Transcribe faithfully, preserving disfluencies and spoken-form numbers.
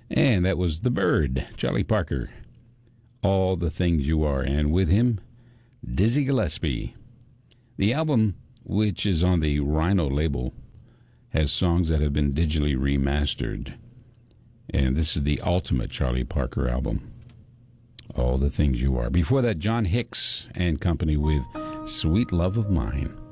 And that was The Bird, Charlie Parker, All the Things You Are. And with him, Dizzy Gillespie. The album, which is on the Rhino label, has songs that have been digitally remastered. And this is the ultimate Charlie Parker album, All the Things You Are. Before that, John Hicks and company with Sweet Love of Mine.